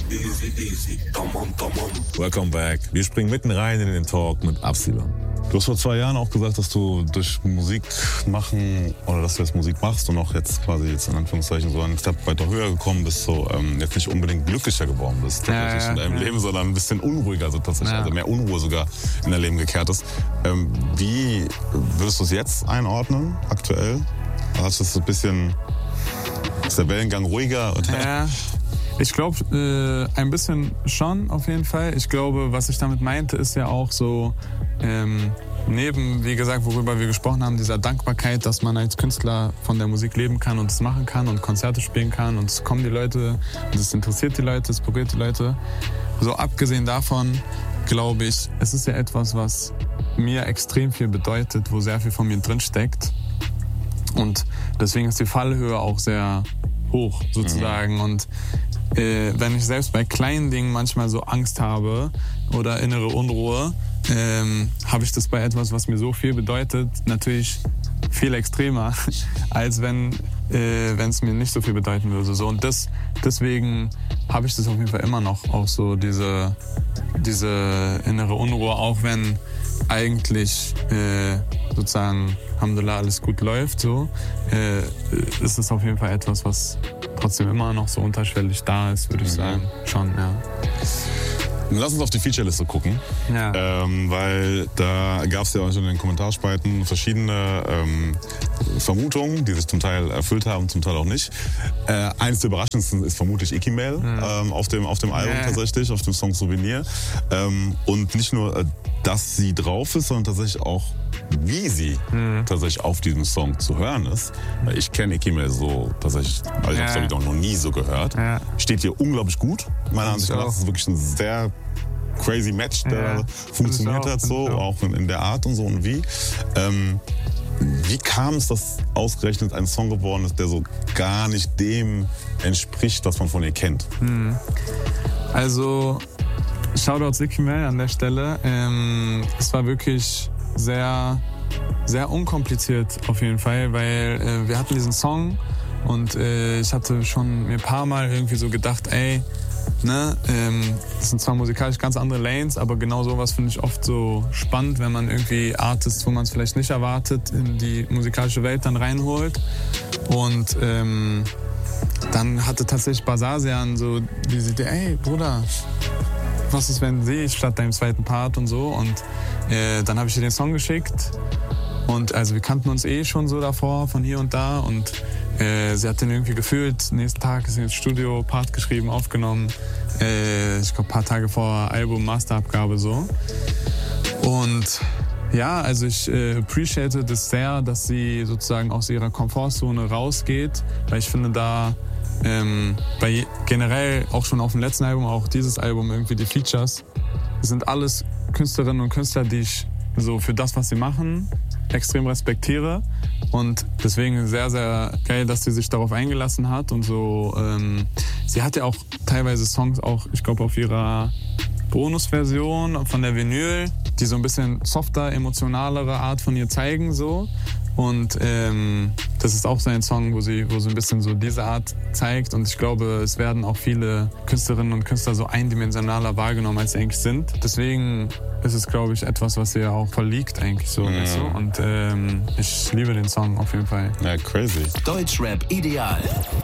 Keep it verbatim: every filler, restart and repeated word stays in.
Welcome back. Wir springen mitten rein in den Talk mit Absilon. Du hast vor zwei Jahren auch gesagt, dass du durch Musik machen oder dass du jetzt Musik machst und auch jetzt quasi jetzt in Anführungszeichen so einen Step weiter höher gekommen bist, so ähm, jetzt nicht unbedingt glücklicher geworden bist tatsächlich ja, ja, in deinem ja. Leben, sondern ein bisschen unruhiger, also tatsächlich, ja. also mehr Unruhe sogar in dein Leben gekehrt ist. Ähm, wie würdest du es jetzt einordnen, aktuell? Hast du es so ein bisschen, ist der Wellengang ruhiger? Oder? Ja. Ich glaube, äh, ein bisschen schon, auf jeden Fall. Ich glaube, was ich damit meinte, ist ja auch so, ähm, neben, wie gesagt, worüber wir gesprochen haben, dieser Dankbarkeit, dass man als Künstler von der Musik leben kann und es machen kann und Konzerte spielen kann und es kommen die Leute und es interessiert die Leute, es berührt die Leute. So abgesehen davon, glaube ich, es ist ja etwas, was mir extrem viel bedeutet, wo sehr viel von mir drinsteckt. Und deswegen ist die Fallhöhe auch sehr hoch, sozusagen. Mhm. Und äh, wenn ich selbst bei kleinen Dingen manchmal so Angst habe oder innere Unruhe, ähm, habe ich das bei etwas, was mir so viel bedeutet, natürlich viel extremer, als wenn äh, es mir nicht so viel bedeuten würde. So, und das, deswegen habe ich das auf jeden Fall immer noch, auch so diese, diese innere Unruhe, auch wenn eigentlich äh, sozusagen, Alhamdulillah, alles gut läuft, so, äh, ist es auf jeden Fall etwas, was trotzdem immer noch so unterschwellig da ist, würde ich mhm. sagen. Schon, ja. Lass uns auf die Featureliste gucken, ja. ähm, weil da gab es ja auch schon in den Kommentarspalten verschiedene ähm, Vermutungen, die sich zum Teil erfüllt haben, zum Teil auch nicht. Äh, eines der überraschendsten ist vermutlich Ikimel mhm. ähm, auf dem, auf dem Album ja. tatsächlich, auf dem Song Souvenir. Ähm, und nicht nur, äh, dass sie drauf ist, sondern tatsächlich auch, wie sie mhm. tatsächlich auf diesem Song zu hören ist. Ich kenne Ikimel so tatsächlich, also ich ja. habe es noch nie so gehört. Ja. Steht hier unglaublich gut. Meiner Ansicht nach ist es wirklich ein sehr crazy Match, der ja. funktioniert hat, so, auch in, in der Art und so und wie. Ähm, wie kam es, dass ausgerechnet ein Song geworden ist, der so gar nicht dem entspricht, was man von ihr kennt? Mhm. Also, Shoutouts Ikimel an der Stelle. Ähm, es war wirklich sehr, sehr unkompliziert auf jeden Fall, weil äh, wir hatten diesen Song und äh, ich hatte schon mir ein paar Mal irgendwie so gedacht, ey, ne, ähm, das sind zwar musikalisch ganz andere Lanes, aber genau sowas finde ich oft so spannend, wenn man irgendwie Artists, wo man es vielleicht nicht erwartet, in die musikalische Welt dann reinholt. Und ähm, dann hatte tatsächlich Basasian so diese Idee, ey Bruder, was ist, wenn sie statt deinem zweiten Part und so. Und äh, dann habe ich ihr den Song geschickt. Und also wir kannten uns eh schon so davor, von hier und da. Und äh, sie hat den irgendwie gefühlt. Nächsten Tag ist sie ins Studio, Part geschrieben, aufgenommen. Äh, ich glaube, ein paar Tage vor Album, Masterabgabe so. Und ja, also ich äh, appreciate das sehr, dass sie sozusagen aus ihrer Komfortzone rausgeht. Weil ich finde, da Ähm, bei generell auch schon auf dem letzten Album, auch dieses Album, irgendwie die Features, sind alles Künstlerinnen und Künstler, die ich so für das, was sie machen, extrem respektiere. Und deswegen sehr, sehr geil, dass sie sich darauf eingelassen hat. Und so, ähm, sie hat ja auch teilweise Songs, auch ich glaube auf ihrer Bonusversion von der Vinyl, die so ein bisschen softer, emotionalere Art von ihr zeigen, so. Und ähm, das ist auch so ein Song, wo sie, wo so ein bisschen so diese Art zeigt. Und ich glaube, es werden auch viele Künstlerinnen und Künstler so eindimensionaler wahrgenommen, als sie eigentlich sind. Deswegen ist es, glaube ich, etwas, was ihr auch verliegt eigentlich so. Ja. Weißt du? Und ähm, ich liebe den Song auf jeden Fall. Ja, crazy. Deutschrap ideal.